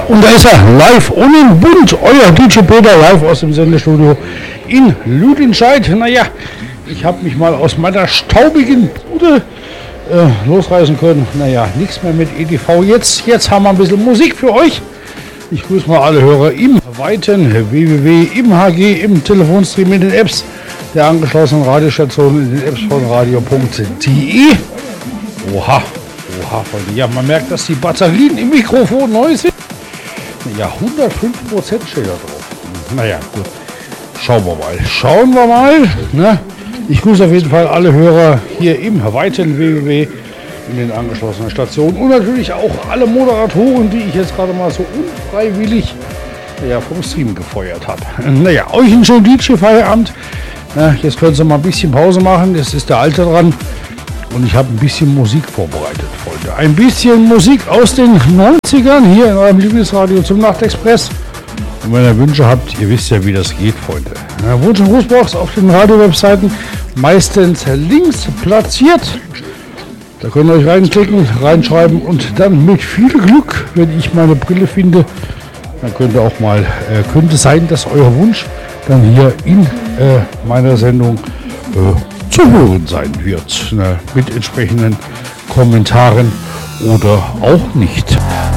und da ist er, live und in bunt, euer DJ Peter, live aus dem Sendestudio in Lüdenscheid. Naja, ich habe mich mal aus meiner staubigen Bude losreißen können. Naja, nichts mehr mit EDV. Jetzt haben wir ein bisschen Musik für euch. Ich grüße mal alle Hörer im weiten www, im HG, im Telefonstream, in den Apps der angeschlossenen Radiostationen, in den Apps von radio.de. Oha, Freunde. Ja, man merkt, dass die Batterien im Mikrofon neu sind. Ja, 105% steht da drauf. Naja, gut. Schauen wir mal. Ne? Ich grüße auf jeden Fall alle Hörer hier im weiten www, in den angeschlossenen Stationen und natürlich auch alle Moderatoren, die ich jetzt gerade mal so unfreiwillig vom Stream gefeuert habe. Naja, euch einen schönen DJ-Feierabend. Jetzt können Sie mal ein bisschen Pause machen. Jetzt ist der Alte dran. Und ich habe ein bisschen Musik vorbereitet, Freunde. Ein bisschen Musik aus den 90ern hier in eurem Lieblingsradio zum Nachtexpress. Und wenn ihr Wünsche habt, ihr wisst ja, wie das geht, Freunde. Wunsch- und Grußbox auf den Radio-Webseiten meistens links platziert. Da könnt ihr euch reinklicken, reinschreiben und dann mit viel Glück, wenn ich meine Brille finde, dann könnte sein, dass euer Wunsch dann hier in meiner Sendung zu hören sein wird, mit entsprechenden Kommentaren oder auch nicht.